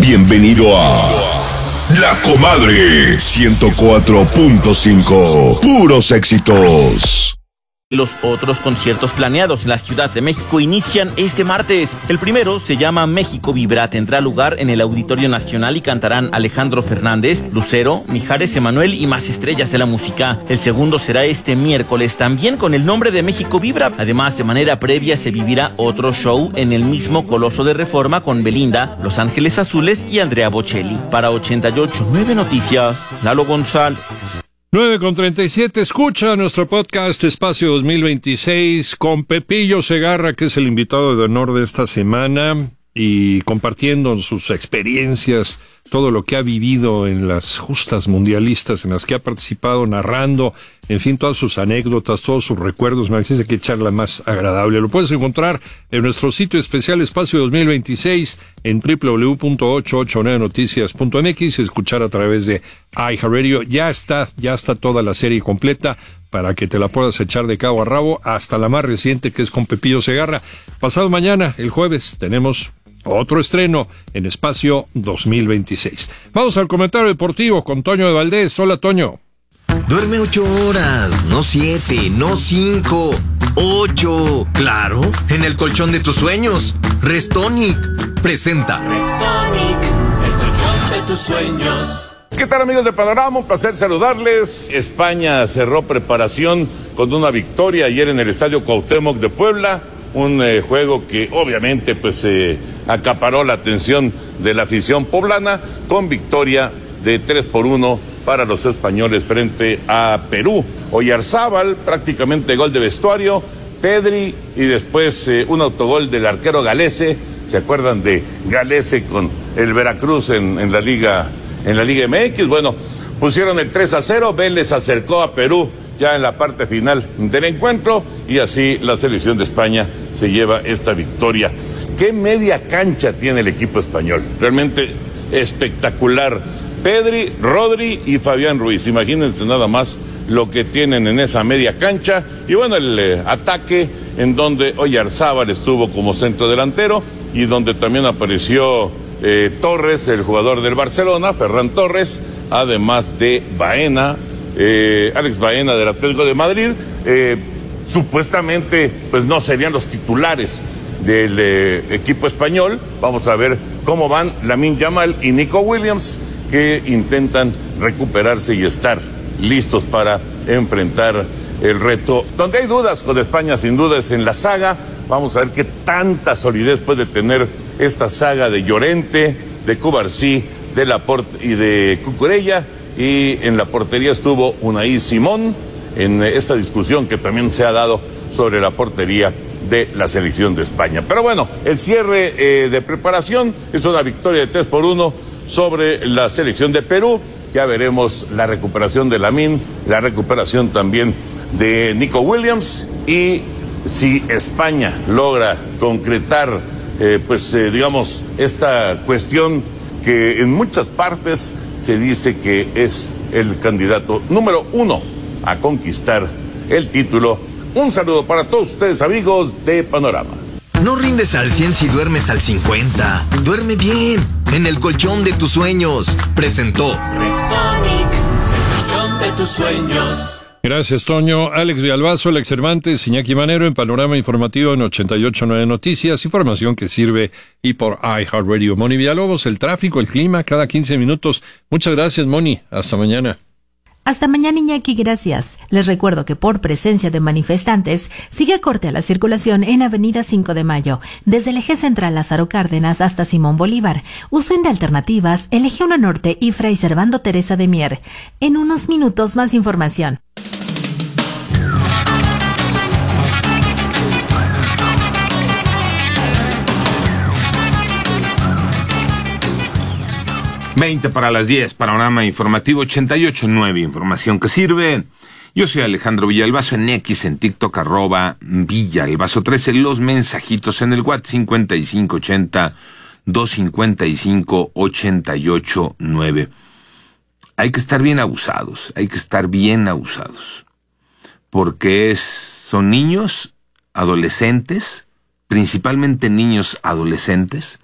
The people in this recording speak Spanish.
Bienvenido a La Comadre 104.5. Puros éxitos. Los otros conciertos planeados en la Ciudad de México inician este martes. El primero se llama México Vibra, tendrá lugar en el Auditorio Nacional y cantarán Alejandro Fernández, Lucero, Mijares Emanuel y más estrellas de la música. El segundo será este miércoles, también con el nombre de México Vibra. Además, de manera previa se vivirá otro show en el mismo Coloso de Reforma con Belinda, Los Ángeles Azules y Andrea Bocelli. Para 88.9 Noticias, Lalo González. 9:37, escucha nuestro podcast Espacio 2026 con Pepillo Segarra, que es el invitado de honor de esta semana, y compartiendo sus experiencias, todo lo que ha vivido en las justas mundialistas en las que ha participado, narrando, en fin, todas sus anécdotas, todos sus recuerdos. Me parece que charla más agradable. Lo puedes encontrar en nuestro sitio especial Espacio 2026 en www.889noticias.mx y escuchar a través de iHeartRadio. Ya está toda la serie completa para que te la puedas echar de cabo a rabo, hasta la más reciente, que es con Pepillo Segarra. Pasado mañana, el jueves, tenemos otro estreno en Espacio 2026. Vamos al comentario deportivo con Toño de Valdés. Hola, Toño. Duerme 8 horas, no 7, no 5, 8. Claro, en el colchón de tus sueños. Restonic presenta Restonic, el colchón de tus sueños. ¿Qué tal, amigos de Panorama? Un placer saludarles. España cerró preparación con una victoria ayer en el Estadio Cuauhtémoc de Puebla. Un juego que obviamente acaparó la atención de la afición poblana, con victoria de 3-1 para los españoles frente a Perú. Oyarzábal, prácticamente gol de vestuario, Pedri y después un autogol del arquero Galese. ¿Se acuerdan de Galese con el Veracruz en la Liga MX? Bueno, pusieron el 3-0, Vélez acercó a Perú ya en la parte final del encuentro y así la selección de España se lleva esta victoria. ¿Qué media cancha tiene el equipo español? Realmente espectacular. Pedri, Rodri y Fabián Ruiz, imagínense nada más lo que tienen en esa media cancha. Y bueno, el ataque en donde Oyarzábal estuvo como centro delantero y donde también apareció Torres, el jugador del Barcelona, Ferran Torres, además de Baena, Alex Baena del Atlético de Madrid. Supuestamente pues no serían los titulares del equipo español. Vamos a ver cómo van Lamine Yamal y Nico Williams, que intentan recuperarse y estar listos para enfrentar el reto. Donde hay dudas con España, sin duda, es en la saga. Vamos a ver qué tanta solidez puede tener esta saga de Llorente, de Cubarsí, de Laporte y de Cucurella. Y en la portería estuvo Unai Simón, en esta discusión que también se ha dado sobre la portería de la selección de España. Pero bueno, el cierre de preparación es una victoria de 3-1 sobre la selección de Perú. Ya veremos la recuperación de Lamine, la recuperación también de Nico Williams, y si España logra concretar digamos, esta cuestión que en muchas partes se dice que es el candidato número 1 a conquistar el título. Un saludo para todos ustedes, amigos de Panorama. No rindes al 100 si duermes al 50. Duerme bien, en el colchón de tus sueños. Presentó Restonic, el colchón de tus sueños. Gracias, Toño. Alex Villalbazo, Alex Cervantes, Iñaki Manero en Panorama Informativo en 88.9 Noticias, información que sirve y por iHeartRadio. Moni Villalobos, el tráfico, el clima, cada 15 minutos. Muchas gracias, Moni. Hasta mañana. Hasta mañana, Iñaki, gracias. Les recuerdo que por presencia de manifestantes sigue corte a la circulación en Avenida 5 de Mayo, desde el eje central Lázaro Cárdenas hasta Simón Bolívar. Usen de alternativas el eje 1 Norte y Fray Servando Teresa de Mier. En unos minutos más información. Veinte para las 10, Panorama Informativo 88.9, información que sirve. Yo soy Alejandro Villalbazo, en X, en TikTok, @Villalbazo13, los mensajitos en el WhatsApp 5580-255-889. Hay que estar bien abusados, porque son niños, adolescentes, principalmente niños adolescentes,